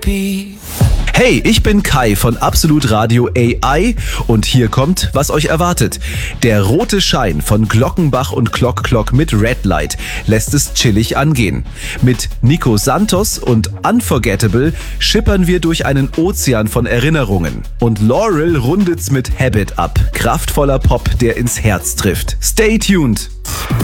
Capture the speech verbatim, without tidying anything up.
repeat. Hey, ich bin Kai von Absolut Radio A I und hier kommt, was euch erwartet. Der rote Schein von Glockenbach und Clock Clock mit Red Light lässt es chillig angehen. Mit Nico Santos und Unforgettable schippern wir durch einen Ozean von Erinnerungen. Und Laurel rundet's mit Habit ab. Kraftvoller Pop, der ins Herz trifft. Stay tuned!